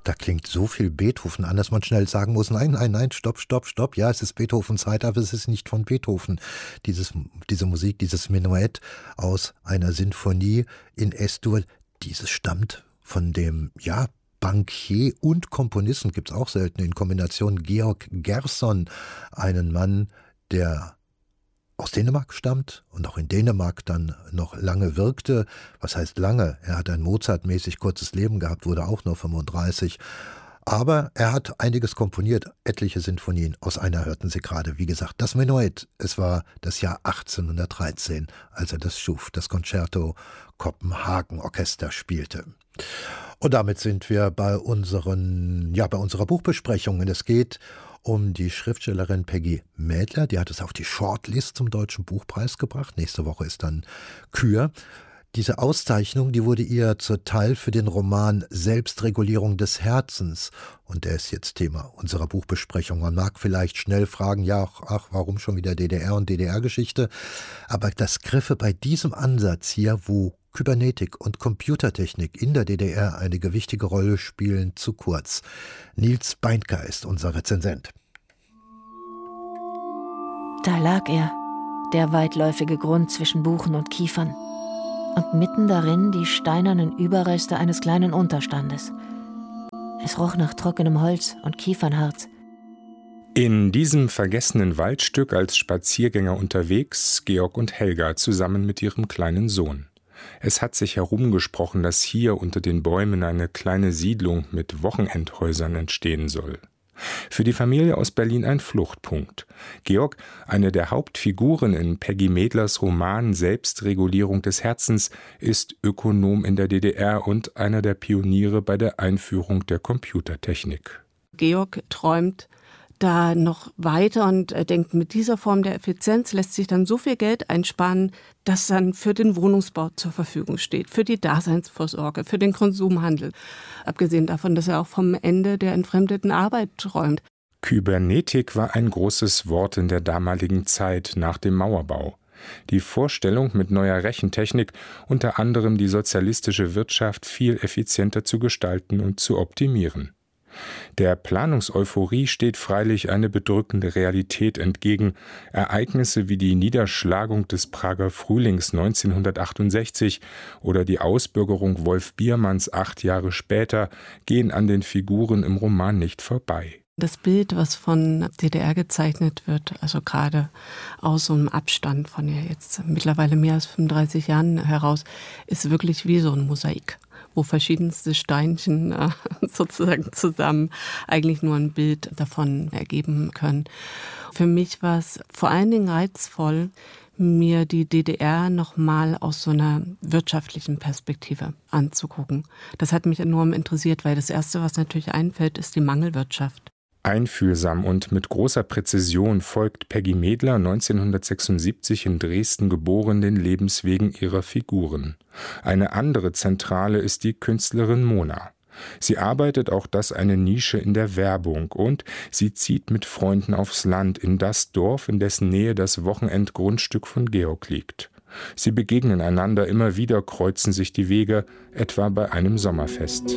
Da klingt so viel Beethoven an, dass man schnell sagen muss, nein, nein, nein, stopp, stopp, stopp. Ja, es ist Beethoven-Zeit, aber es ist nicht von Beethoven. Diese Musik, dieses Menuett aus einer Sinfonie in S-Dur, dieses stammt von dem, ja, Bankier und Komponisten, gibt es auch selten in Kombination, Georg Gerson, einen Mann, der aus Dänemark stammt und auch in Dänemark dann noch lange wirkte. Was heißt lange? Er hat ein Mozart-mäßig kurzes Leben gehabt, wurde auch nur 35. Aber er hat einiges komponiert, etliche Sinfonien. Aus einer hörten Sie gerade, wie gesagt, das Menuett. Es war das Jahr 1813, als er das schuf, das Concerto Kopenhagen Orchester spielte. Und damit sind wir bei unserer Buchbesprechung. Und es geht um die Schriftstellerin Peggy Mädler. Die hat es auf die Shortlist zum Deutschen Buchpreis gebracht. Nächste Woche ist dann Kür. Diese Auszeichnung, die wurde ihr zuteil für den Roman Selbstregulierung des Herzens. Und der ist jetzt Thema unserer Buchbesprechung. Man mag vielleicht schnell fragen, ja, ach, warum schon wieder DDR und DDR-Geschichte? Aber das griffe bei diesem Ansatz hier, wo Kybernetik und Computertechnik in der DDR eine gewichtige Rolle spielen, zu kurz. Nils Beindker ist unser Rezensent. Da lag er, der weitläufige Grund zwischen Buchen und Kiefern. Und mitten darin die steinernen Überreste eines kleinen Unterstandes. Es roch nach trockenem Holz und Kiefernharz. In diesem vergessenen Waldstück als Spaziergänger unterwegs, Georg und Helga zusammen mit ihrem kleinen Sohn. Es hat sich herumgesprochen, dass hier unter den Bäumen eine kleine Siedlung mit Wochenendhäusern entstehen soll. Für die Familie aus Berlin ein Fluchtpunkt. Georg, eine der Hauptfiguren in Peggy Mädlers Roman Selbstregulierung des Herzens, ist Ökonom in der DDR und einer der Pioniere bei der Einführung der Computertechnik. Georg träumt da noch weiter und denkt, mit dieser Form der Effizienz lässt sich dann so viel Geld einsparen, das dann für den Wohnungsbau zur Verfügung steht, für die Daseinsvorsorge, für den Konsumhandel. Abgesehen davon, dass er auch vom Ende der entfremdeten Arbeit träumt. Kybernetik war ein großes Wort in der damaligen Zeit nach dem Mauerbau. Die Vorstellung, mit neuer Rechentechnik unter anderem die sozialistische Wirtschaft viel effizienter zu gestalten und zu optimieren. Der Planungseuphorie steht freilich eine bedrückende Realität entgegen. Ereignisse wie die Niederschlagung des Prager Frühlings 1968 oder die Ausbürgerung Wolf Biermanns 8 Jahre später gehen an den Figuren im Roman nicht vorbei. Das Bild, was von DDR gezeichnet wird, also gerade aus so einem Abstand von ja jetzt mittlerweile mehr als 35 Jahren heraus, ist wirklich wie so ein Mosaik, wo verschiedenste Steinchen sozusagen zusammen eigentlich nur ein Bild davon ergeben können. Für mich war es vor allen Dingen reizvoll, mir die DDR nochmal aus so einer wirtschaftlichen Perspektive anzugucken. Das hat mich enorm interessiert, weil das Erste, was natürlich einfällt, ist die Mangelwirtschaft. Einfühlsam und mit großer Präzision folgt Peggy Mädler, 1976 in Dresden geboren, den Lebenswegen ihrer Figuren. Eine andere Zentrale ist die Künstlerin Mona. Sie arbeitet auch das eine Nische in der Werbung und sie zieht mit Freunden aufs Land in das Dorf, in dessen Nähe das Wochenendgrundstück von Georg liegt. Sie begegnen einander, immer wieder kreuzen sich die Wege, etwa bei einem Sommerfest.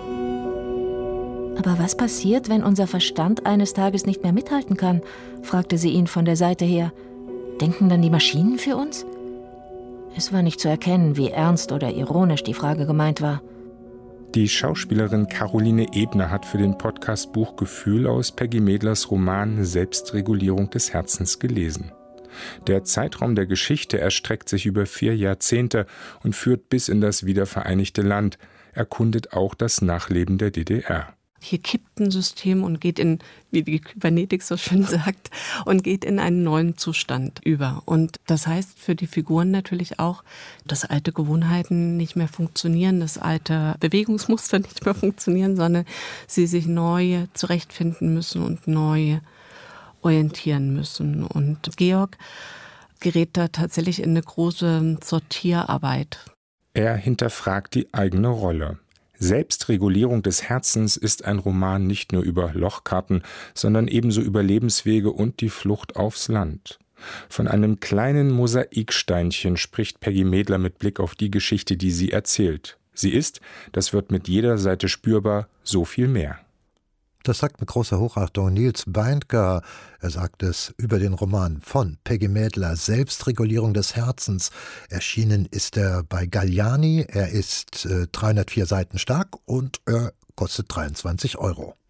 Aber was passiert, wenn unser Verstand eines Tages nicht mehr mithalten kann? Fragte sie ihn von der Seite her. Denken dann die Maschinen für uns? Es war nicht zu erkennen, wie ernst oder ironisch die Frage gemeint war. Die Schauspielerin Caroline Ebner hat für den Podcast Buchgefühl aus Peggy Mädlers Roman Selbstregulierung des Herzens gelesen. Der Zeitraum der Geschichte erstreckt sich über 4 Jahrzehnte und führt bis in das wiedervereinigte Land, erkundet auch das Nachleben der DDR. Hier kippt ein System und geht in, wie die Kybernetik so schön sagt, und geht in einen neuen Zustand über. Und das heißt für die Figuren natürlich auch, dass alte Gewohnheiten nicht mehr funktionieren, dass alte Bewegungsmuster nicht mehr funktionieren, sondern sie sich neu zurechtfinden müssen und neu orientieren müssen. Und Georg gerät da tatsächlich in eine große Sortierarbeit. Er hinterfragt die eigene Rolle. Selbstregulierung des Herzens ist ein Roman nicht nur über Lochkarten, sondern ebenso über Lebenswege und die Flucht aufs Land. Von einem kleinen Mosaiksteinchen spricht Peggy Mädler mit Blick auf die Geschichte, die sie erzählt. Sie ist, das wird mit jeder Seite spürbar, so viel mehr. Das sagt mit großer Hochachtung Nils Beindker. Er sagt es über den Roman von Peggy Mädler, Selbstregulierung des Herzens. Erschienen ist er bei Galliani. Er ist 304 Seiten stark und er kostet 23 €.